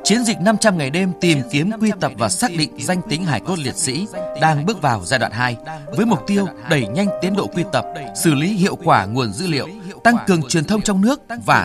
Chiến dịch 500 ngày đêm tìm kiếm, quy tập và xác định danh tính hài cốt liệt sĩ đang bước vào giai đoạn 2 với mục tiêu đẩy nhanh tiến độ quy tập, xử lý hiệu quả nguồn dữ liệu, tăng cường truyền thông trong nước và